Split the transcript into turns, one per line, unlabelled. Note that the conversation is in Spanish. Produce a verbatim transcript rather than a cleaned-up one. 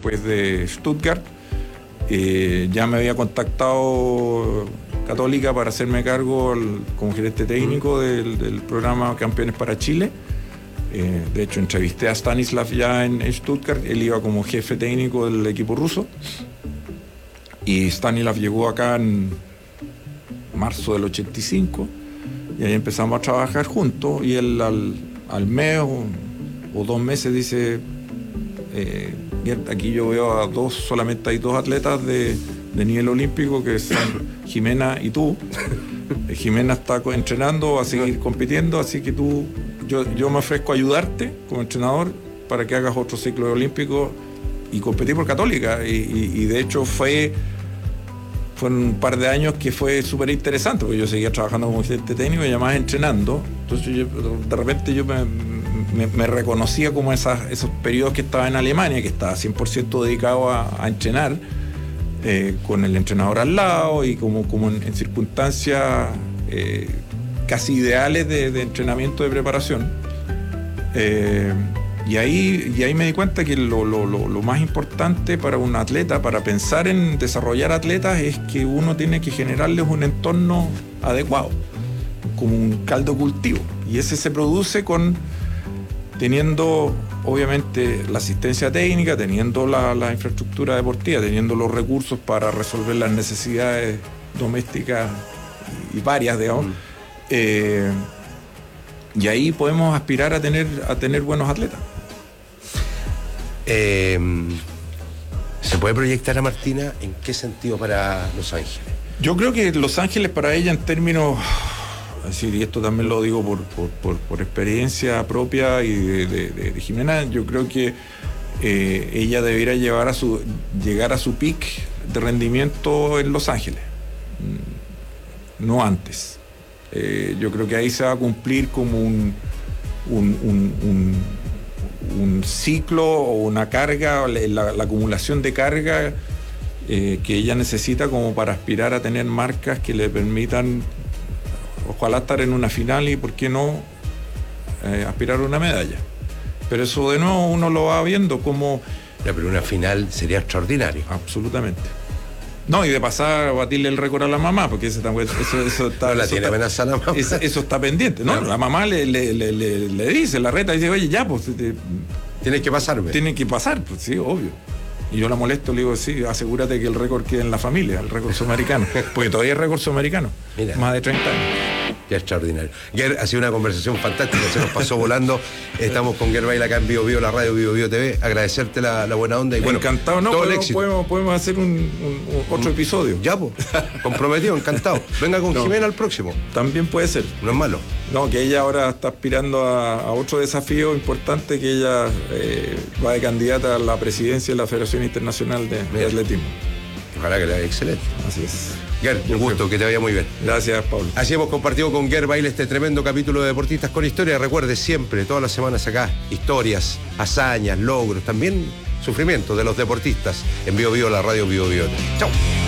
después de Stuttgart. Eh, ya me había contactado Católica para hacerme cargo el, como gerente técnico del, del programa Campeones para Chile. Eh, de hecho, entrevisté a Stanislav ya en, en Stuttgart. Él iba como jefe técnico del equipo ruso. Y Stanislav llegó acá en marzo del ochenta y cinco. Y ahí empezamos a trabajar juntos. Y él al, al mes o, o dos meses dice... Eh, aquí yo veo a dos, solamente hay dos atletas de, de nivel olímpico, que son Jimena y tú. Jimena está entrenando, va a seguir compitiendo, así que tú, yo, yo me ofrezco a ayudarte como entrenador para que hagas otro ciclo olímpico y competir por Católica. Y, y, y de hecho fue, fueron un par de años que fue súper interesante, porque yo seguía trabajando como gerente técnico y además entrenando. Entonces yo, de repente yo me, me, me reconocía como esas, esos periodos que estaba en Alemania, que estaba cien por ciento dedicado a, a entrenar, eh, con el entrenador al lado y como, como en, en circunstancias eh, casi ideales de, de entrenamiento, de preparación. Eh, y, ahí, y ahí me di cuenta que lo, lo, lo, lo más importante para un atleta, para pensar en desarrollar atletas, es que uno tiene que generarles un entorno adecuado, como un caldo cultivo. Y ese se produce con teniendo obviamente la asistencia técnica, teniendo la, la infraestructura deportiva, teniendo los recursos para resolver las necesidades domésticas y varias, digamos. Mm. Eh, y ahí podemos aspirar a tener, a tener buenos atletas.
Eh, ¿Se puede proyectar a Martina en qué sentido para Los Ángeles?
Yo creo que Los Ángeles para ella en términos... Es decir, y esto también lo digo por, por, por, por experiencia propia y de, de, de, de Jimena, yo creo que eh, ella debería llevar a su, llegar a su peak de rendimiento en Los Ángeles, no antes. Eh, yo creo que ahí se va a cumplir como un, un, un, un, un ciclo o una carga, la, la acumulación de carga eh, que ella necesita como para aspirar a tener marcas que le permitan ojalá estar en una final y, ¿por qué no, eh, aspirar a una medalla? Pero eso de nuevo uno lo va viendo como...
Ya, pero una final sería extraordinario.
Absolutamente. No, y de pasar a batirle el récord a la mamá, porque ese, eso, eso está...
No la
eso
tiene
está,
amenaza la mamá.
Eso, eso está pendiente. No, claro. La mamá le, le, le, le, le dice, la reta, dice, oye, ya, pues... Te,
tienes que pasarme.
Tienen que pasar, pues sí, obvio. Y yo la molesto, le digo, sí, asegúrate que el récord quede en la familia, el récord sudamericano. Porque todavía es récord sudamericano. Mira. Más de treinta años.
Ya extraordinario. Ger, ha sido una conversación fantástica, se nos pasó volando. Estamos con Ger Bail acá en Bio Bio, la radio Bio Bio T V. Agradecerte la, la buena onda y bueno,
encantado, no,
todo
podemos,
el éxito.
Podemos, podemos hacer un, un, un otro episodio.
Ya, pues, comprometido, encantado. Venga con no, Jimena al próximo.
También puede ser.
No es malo.
No, que ella ahora está aspirando a, a otro desafío importante, que ella eh, va de candidata a la presidencia de la Federación Internacional de, de Atletismo.
Ojalá que le vaya excelente.
Así es.
Ger, un gusto, que te vaya muy bien.
Gracias, Pablo.
Así hemos compartido con Ger Bail este tremendo capítulo de Deportistas con Historia. Recuerde siempre, todas las semanas acá, historias, hazañas, logros, también sufrimientos de los deportistas en Bio Bio, la radio Bio Bio. Chao.